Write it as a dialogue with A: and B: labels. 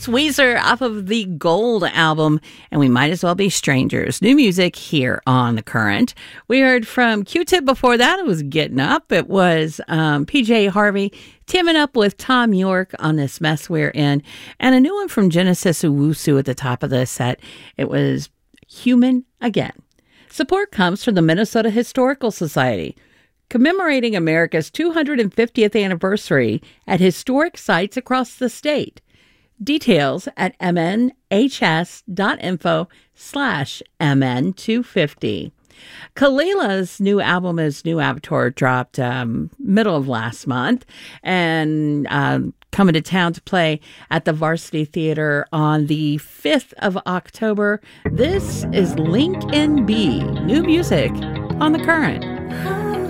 A: It's Weezer off of the Gold album, and we might as well be strangers. New music here on The Current. We heard from Q-Tip before that. It was Getting Up. It was PJ Harvey teaming up with Tom York on This Mess We're In, and a new one from Genesis Owusu at the top of the set. It was Human Again. Support comes from the Minnesota Historical Society, commemorating America's 250th anniversary at historic sites across the state. Details at mnhs.info/mn250. Kalila's new album is New Avatar dropped middle of last month, and coming to town to play at the Varsity Theater on the 5th of October. This is Link and B, new music on The Current.